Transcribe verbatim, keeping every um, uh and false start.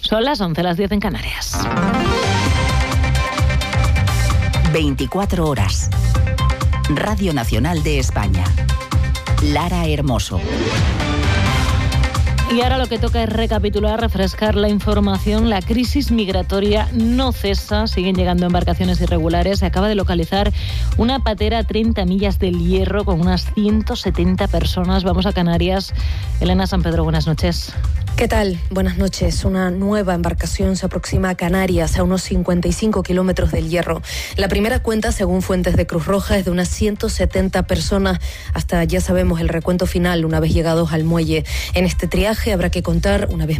Son las once, las diez en Canarias. veinticuatro horas. Radio Nacional de España. Lara Hermoso. Y ahora lo que toca es recapitular, refrescar la información. La crisis migratoria no cesa, siguen llegando embarcaciones irregulares. Se acaba de localizar una patera a treinta millas del Hierro con unas ciento setenta personas. Vamos a Canarias. Elena San Pedro, buenas noches. ¿Qué tal? Buenas noches. Una nueva embarcación se aproxima a Canarias, a unos cincuenta y cinco kilómetros del Hierro. La primera cuenta, según fuentes de Cruz Roja, es de unas ciento setenta personas. Hasta ya sabemos el recuento final una vez llegados al muelle. En este triaje habrá que contar una vez